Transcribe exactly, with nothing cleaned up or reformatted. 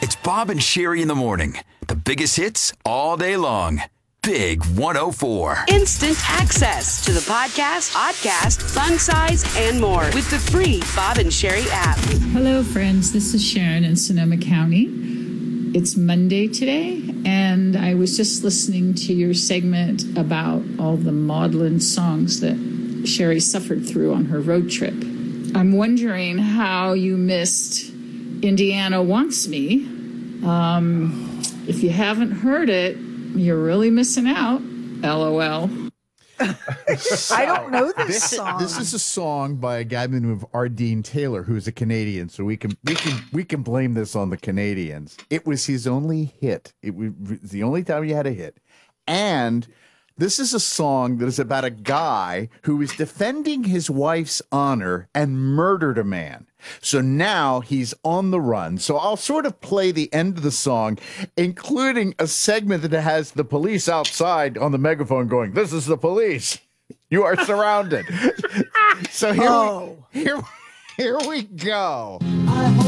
It's Bob and Sherry in the morning. The biggest hits all day long. Big one oh four. Instant access to the podcast, podcast, fun size, and more with the free Bob and Sherry app. Hello, friends. This is Sharon in Sonoma County. It's Monday today, and I was just listening to your segment about all the maudlin songs that Sherry suffered through on her road trip. I'm wondering how you missed Indiana Wants Me. Um, if you haven't heard it, you're really missing out. LOL. I don't know this, This, song. this is a song by a guy by the name of Ardeen Taylor, who's a Canadian. So we can we can we can blame this on the Canadians. It was his only hit. It was the only time he had a hit. And this is a song that is about a guy who is defending his wife's honor and murdered a man. So now he's on the run. So I'll sort of play the end of the song, including a segment that has the police outside on the megaphone going, "This is the police. You are surrounded." So here, Oh. we, here, here we go.